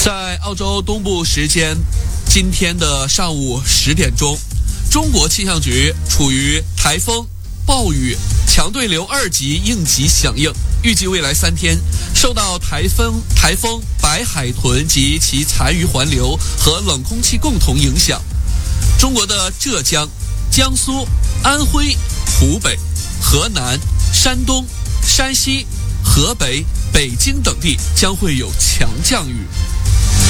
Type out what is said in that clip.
在澳洲东部时间今天的上午10点钟，中国气象局处于台风、暴雨、强对流2级应急响应，预计未来3天受到台风白海豚及其残余环流和冷空气共同影响，中国的浙江、江苏、安徽、湖北、河南、山东、山西、河北、北京等地将会有强降雨。